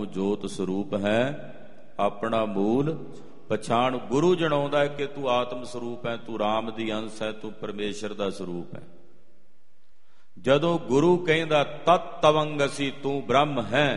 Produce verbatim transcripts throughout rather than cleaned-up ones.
ਤੂੰ ਜੋਤ ਸਰੂਪ ਹੈ, ਆਪਣਾ ਮੂਲ ਪਛਾਣ। ਗੁਰੂ ਜਣਾਉਂਦਾ ਹੈ ਕਿ ਤੂੰ ਆਤਮ ਸਰੂਪ ਹੈ, ਤੂੰ ਰਾਮ ਦੀ ਅੰਸ਼ ਹੈ, ਤੂੰ ਪਰਮੇਸ਼ਰ ਦਾ ਸਰੂਪ ਹੈ। ਜਦੋਂ ਗੁਰੂ ਕਹਿੰਦਾ ਤਤ ਤਵੰਗ ਅਸੀਂ ਤੂੰ ਬ੍ਰਹਮ ਹੈ,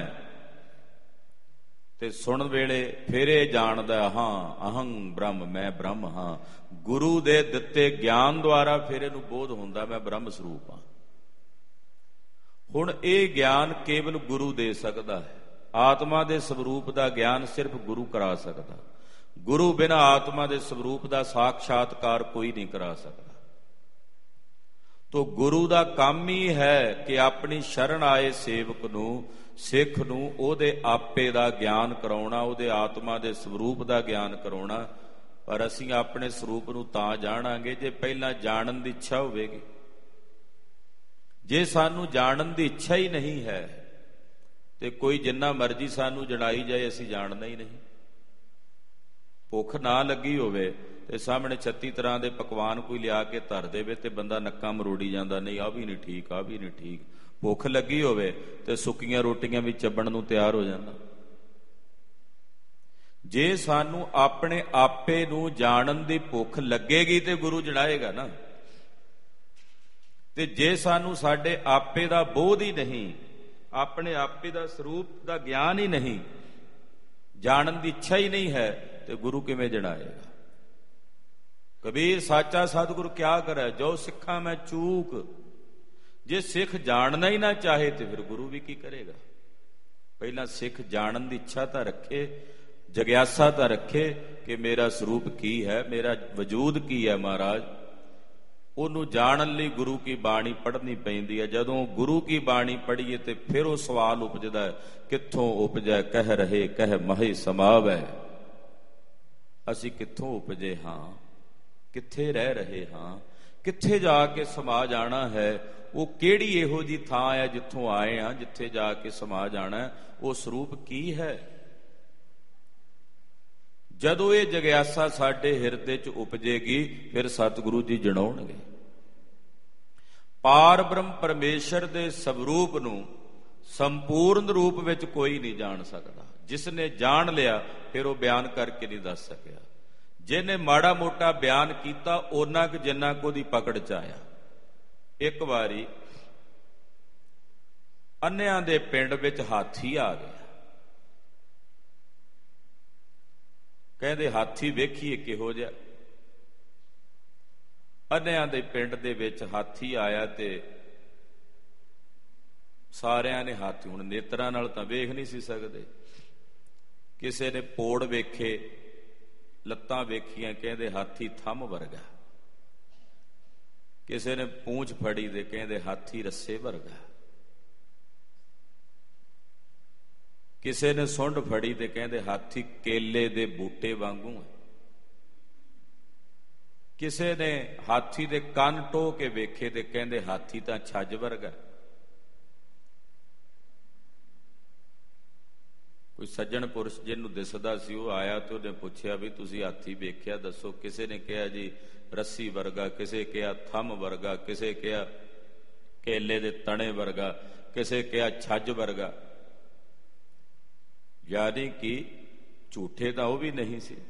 ਤੇ ਸੁਣਨ ਵੇਲੇ ਫਿਰ ਇਹ ਜਾਣਦਾ ਹਾਂ ਅਹੰ ਬ੍ਰਹਮ, ਮੈਂ ਬ੍ਰਹਮ ਹਾਂ। ਗੁਰੂ ਦੇ ਦਿੱਤੇ ਗਿਆਨ ਦੁਆਰਾ ਫਿਰ ਇਹਨੂੰ ਬੋਧ ਹੁੰਦਾ ਮੈਂ ਬ੍ਰਹਮ ਸਰੂਪ ਹਾਂ। ਹੁਣ ਇਹ ਗਿਆਨ ਕੇਵਲ ਗੁਰੂ ਦੇ ਸਕਦਾ ਹੈ। ਆਤਮਾ ਦੇ ਸਵਰੂਪ ਦਾ ਗਿਆਨ ਸਿਰਫ ਗੁਰੂ ਕਰਾ ਸਕਦਾ। ਗੁਰੂ ਬਿਨਾਂ ਆਤਮਾ ਦੇ ਸਵਰੂਪ ਦਾ ਸਾਖਸ਼ਾਤਕਾਰ ਕੋਈ ਨਹੀਂ ਕਰਾ ਸਕਦਾ। ਤੋ ਗੁਰੂ ਦਾ ਕੰਮ ਹੀ ਹੈ ਕਿ ਆਪਣੀ ਸ਼ਰਨ ਆਏ ਸੇਵਕ ਨੂੰ, ਸਿੱਖ ਨੂੰ ਉਹਦੇ ਆਪੇ ਦਾ ਗਿਆਨ ਕਰਾਉਣਾ, ਉਹਦੇ ਆਤਮਾ ਦੇ ਸਰੂਪ ਦਾ ਗਿਆਨ ਕਰਾਉਣਾ। ਪਰ ਅਸੀਂ ਆਪਣੇ ਸਰੂਪ ਨੂੰ ਤਾਂ ਜਾਣਾਂਗੇ ਜੇ ਪਹਿਲਾਂ ਜਾਣਨ ਦੀ ਇੱਛਾ ਹੋਵੇਗੀ। ਜੇ ਸਾਨੂੰ ਜਾਣਨ ਦੀ ਇੱਛਾ ਹੀ ਨਹੀਂ ਹੈ ਤੇ ਕੋਈ ਜਿੰਨਾ ਮਰਜ਼ੀ ਸਾਨੂੰ ਜਣਾਈ ਜਾਏ ਅਸੀਂ ਜਾਣਨਾ ਹੀ ਨਹੀਂ। ਭੁੱਖ ਨਾ ਲੱਗੀ ਹੋਵੇ ਤੇ ਸਾਹਮਣੇ ਛੱਤੀ ਤਰ੍ਹਾਂ ਦੇ ਪਕਵਾਨ ਕੋਈ ਲਿਆ ਕੇ ਧਰ ਦੇਵੇ ਤੇ ਬੰਦਾ ਨੱਕਾਂ ਮਰੋੜੀ ਜਾਂਦਾ, ਨਹੀਂ ਆਹ ਵੀ ਨਹੀਂ ਠੀਕ, ਆਹ ਵੀ ਨਹੀਂ ਠੀਕ। ਭੁੱਖ ਲੱਗੀ ਹੋਵੇ ਤੇ ਸੁੱਕੀਆਂ ਰੋਟੀਆਂ ਵੀ ਚੱਬਣ ਨੂੰ ਤਿਆਰ ਹੋ ਜਾਂਦਾ। ਜੇ ਸਾਨੂੰ ਆਪਣੇ ਆਪੇ ਨੂੰ ਜਾਣਨ ਦੀ ਭੁੱਖ ਲੱਗੇਗੀ ਤੇ ਗੁਰੂ ਜਣਾਏਗਾ ਨਾ। ਤੇ ਜੇ ਸਾਨੂੰ ਸਾਡੇ ਆਪੇ ਦਾ ਬੋਧ ਹੀ ਨਹੀਂ, ਆਪਣੇ ਆਪੇ ਦਾ ਸਰੂਪ ਦਾ ਗਿਆਨ ਹੀ ਨਹੀਂ, ਜਾਣਨ ਦੀ ਇੱਛਾ ਹੀ ਨਹੀਂ ਹੈ, ਤੇ ਗੁਰੂ ਕਿਵੇਂ ਜਣਾਏਗਾ। ਕਬੀਰ ਸਾਚਾ ਸਤਿਗੁਰੂ ਕਿਆ ਕਰੇ, ਜੋ ਸਿੱਖਾਂ ਮੈਂ ਚੂਕ। ਜੇ ਸਿੱਖ ਜਾਣਨਾ ਹੀ ਨਾ ਚਾਹੇ ਤੇ ਫਿਰ ਗੁਰੂ ਵੀ ਕੀ ਕਰੇਗਾ। ਪਹਿਲਾਂ ਸਿੱਖ ਜਾਣਨ ਦੀ ਇੱਛਾ ਤਾਂ ਰੱਖੇ, ਜਗਿਆਸਾ ਤਾਂ ਰੱਖੇ ਕਿ ਮੇਰਾ ਸਰੂਪ ਕੀ ਹੈ, ਮੇਰਾ ਵਜੂਦ ਕੀ ਹੈ ਮਹਾਰਾਜ। ਉਹਨੂੰ ਜਾਣਨ ਲਈ ਗੁਰੂ ਕੀ ਬਾਣੀ ਪੜ੍ਹਨੀ ਪੈਂਦੀ ਹੈ। ਜਦੋਂ ਗੁਰੂ ਕੀ ਬਾਣੀ ਪੜ੍ਹੀਏ ਤੇ ਫਿਰ ਉਹ ਸਵਾਲ ਉਪਜਦਾ ਹੈ, ਕਿੱਥੋਂ ਉਪਜੈ ਕਹਿ ਰਹੇ ਕਹਿ ਮਹੇ ਸਮਾਵੈ। ਅਸੀਂ ਕਿੱਥੋਂ ਉਪਜੇ ਹਾਂ, ਕਿੱਥੇ ਰਹਿ ਰਹੇ ਹਾਂ, ਕਿੱਥੇ ਜਾ ਕੇ ਸਮਾ ਜਾਣਾ ਹੈ। ਉਹ ਕਿਹੜੀ ਇਹੋ ਜਿਹੀ ਥਾਂ ਹੈ ਜਿੱਥੋਂ ਆਏ ਹਾਂ, ਜਿੱਥੇ ਜਾ ਕੇ ਸਮਾ ਜਾਣਾ। ਉਹ ਸਰੂਪ ਕੀ ਹੈ। ਜਦੋਂ ਇਹ ਜਗਿਆਸਾ ਸਾਡੇ ਹਿਰਦੇ 'ਚ ਉਪਜੇਗੀ ਫਿਰ ਸਤਿਗੁਰੂ ਜੀ ਜਣਾਉਣਗੇ। ਪਾਰ ਬ੍ਰਹਮ ਪਰਮੇਸ਼ਰ ਦੇ ਸਵਰੂਪ ਨੂੰ ਸੰਪੂਰਨ ਰੂਪ ਵਿੱਚ ਕੋਈ ਨਹੀਂ ਜਾਣ ਸਕਦਾ। ਜਿਸ ਨੇ ਜਾਣ ਲਿਆ ਫਿਰ ਉਹ ਬਿਆਨ ਕਰਕੇ ਨਹੀਂ ਦੱਸ ਸਕਿਆ। ਜਿਹਨੇ ਮਾੜਾ ਮੋਟਾ ਬਿਆਨ ਕੀਤਾ ਓਨਾ ਕੁ ਜਿੰਨਾ ਕੁ ਉਹਦੀ ਪਕੜ 'ਚ ਆਇਆ। ਇੱਕ ਵਾਰੀ ਅੰਨਿਆਂ ਦੇ ਪਿੰਡ ਵਿੱਚ ਹਾਥੀ ਆ ਗਿਆ। ਕਹਿੰਦੇ ਹਾਥੀ ਵੇਖੀਏ ਕਿਹੋ ਜਿਹਾ। ਅੰਨਿਆਂ ਦੇ ਪਿੰਡ ਦੇ ਵਿੱਚ ਹਾਥੀ ਆਇਆ ਤੇ ਸਾਰਿਆਂ ਨੇ ਹਾਥੀ, ਹੁਣ ਨੇਤਰਾਂ ਨਾਲ ਤਾਂ ਵੇਖ ਨਹੀਂ ਸੀ ਸਕਦੇ, ਕਿਸੇ ਨੇ ਪੋੜ ਵੇਖੇ, ਲੱਤਾਂ ਵੇਖੀਆਂ, ਕਹਿੰਦੇ ਹਾਥੀ ਥੰਮ ਵਰਗਾ। ਕਿਸੇ ਨੇ ਪੂੰਛ ਫੜੀ ਤੇ ਕਹਿੰਦੇ ਹਾਥੀ ਰੱਸੇ ਵਰਗਾ। ਕਿਸੇ ਨੇ ਸੁੰਡ ਫੜੀ ਤੇ ਕਹਿੰਦੇ ਹਾਥੀ ਕੇਲੇ ਦੇ ਬੂਟੇ ਵਾਂਗੂ ਹੈ। ਕਿਸੇ ਨੇ ਹਾਥੀ ਦੇ ਕੰਨ ਟੋਹ ਕੇ ਵੇਖੇ ਤੇ ਕਹਿੰਦੇ ਹਾਥੀ ਤਾਂ ਛੱਜ ਵਰਗਾ। ਕੋਈ ਸੱਜਣ ਪੁਰਸ਼ ਜਿਹਨੂੰ ਦਿਸਦਾ ਸੀ ਉਹ ਆਇਆ ਤੇ ਉਹਨੇ ਪੁੱਛਿਆ ਵੀ ਤੁਸੀਂ ਹਾਥੀ ਵੇਖਿਆ, ਦੱਸੋ। ਕਿਸੇ ਨੇ ਕਿਹਾ ਜੀ ਰੱਸੀ ਵਰਗਾ, ਕਿਸੇ ਕਿਹਾ ਥੰਮ ਵਰਗਾ, ਕਿਸੇ ਕਿਹਾ ਕੇਲੇ ਦੇ ਤਣੇ ਵਰਗਾ, ਕਿਸੇ ਕਿਹਾ ਛੱਜ ਵਰਗਾ। ਯਾਨੀ ਕਿ ਝੂਠੇ ਤਾਂ ਉਹ ਵੀ ਨਹੀਂ ਸੀ,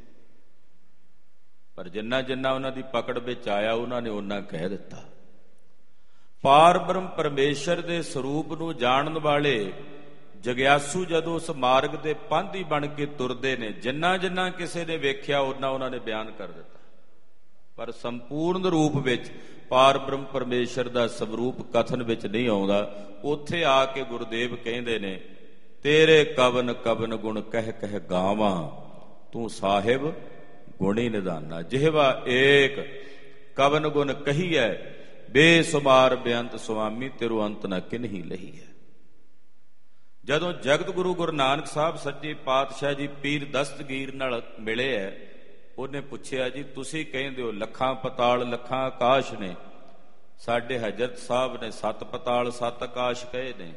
ਪਰ ਜਿੰਨਾ ਜਿੰਨਾ ਉਹਨਾਂ ਦੀ ਪਕੜ ਵਿੱਚ ਆਇਆ ਉਹਨਾਂ ਨੇ ਉਹਨਾਂ ਕਹਿ ਦਿੱਤਾ। ਪਾਰ ਬ੍ਰਹਮ ਪਰਮੇਸ਼ਰ ਦੇ ਸਰੂਪ ਨੂੰ ਜਾਣਨ ਵਾਲੇ ਜਗਿਆਸੂ ਜਦੋਂ ਉਸ ਮਾਰਗ ਦੇ ਪਾਂਧੀ ਬਣ ਕੇ ਤੁਰਦੇ ਨੇ, ਜਿੰਨਾ ਜਿੰਨਾ ਕਿਸੇ ਨੇ ਵੇਖਿਆ ਉਹਨਾਂ ਉਹਨਾਂ ਨੇ ਬਿਆਨ ਕਰ ਦਿੱਤਾ। ਪਰ ਸੰਪੂਰਨ ਰੂਪ ਵਿੱਚ ਪਾਰ ਬ੍ਰਹਮ ਪਰਮੇਸ਼ਰ ਦਾ ਸਵਰੂਪ ਕਥਨ ਵਿੱਚ ਨਹੀਂ ਆਉਂਦਾ। ਉੱਥੇ ਆ ਕੇ ਗੁਰਦੇਵ ਕਹਿੰਦੇ ਨੇ, ਤੇਰੇ ਕਵਨ ਕਵਨ ਗੁਣ ਕਹਿ ਕਹਿ ਗਾਵਾਂ, ਤੂੰ ਸਾਹਿਬ ਗੁਣੀ ਨਿਧਾਨਾ। ਜਿਹਵਾ ਏਕ ਕਵਨ ਗੁਣ ਕਹੀਐ, ਬੇਸੁਮਾਰ ਬੇਅੰਤ ਸੁਆਮੀ, ਤੇਰੋ ਅੰਤ ਨਾ ਕਿਨਹੀ ਲਹੀ ਹੈ। ਜਦੋਂ ਜਗਤ ਗੁਰੂ ਗੁਰੂ ਨਾਨਕ ਸਾਹਿਬ ਸੱਚੇ ਪਾਤਸ਼ਾਹ ਜੀ ਪੀਰ ਦਸਤਗੀਰ ਨਾਲ ਮਿਲੇ ਹੈ, ਉਹਨੇ ਪੁੱਛਿਆ ਜੀ ਤੁਸੀਂ ਕਹਿੰਦੇ ਹੋ ਲੱਖਾਂ ਪਤਾਲ ਲੱਖਾਂ ਆਕਾਸ਼ ਨੇ, ਸਾਡੇ ਹਜ਼ਰਤ ਸਾਹਿਬ ਨੇ ਸੱਤ ਪਤਾਲ ਸੱਤ ਆਕਾਸ਼ ਕਹੇ ਨੇ,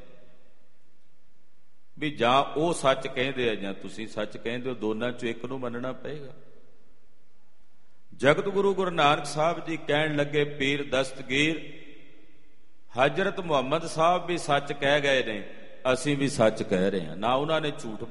ਵੀ ਜਾਂ ਉਹ ਸੱਚ ਕਹਿੰਦੇ ਆ ਜਾਂ ਤੁਸੀਂ ਸੱਚ ਕਹਿੰਦੇ ਹੋ, ਦੋਨਾਂ ਚੋਂ ਇੱਕ ਨੂੰ ਮੰਨਣਾ ਪਏਗਾ। ਜਗਤ ਗੁਰੂ ਗੁਰੂ ਨਾਨਕ ਸਾਹਿਬ ਜੀ ਕਹਿਣ ਲੱਗੇ, ਪੀਰ ਦਸਤਗੀਰ ਹਜ਼ਰਤ ਮੁਹੰਮਦ ਸਾਹਿਬ ਵੀ ਸੱਚ ਕਹਿ ਗਏ ਨੇ, ਅਸੀਂ ਵੀ ਸੱਚ ਕਹਿ ਰਹੇ ਹਾਂ। ਨਾ ਉਹਨਾਂ ਨੇ ਝੂਠ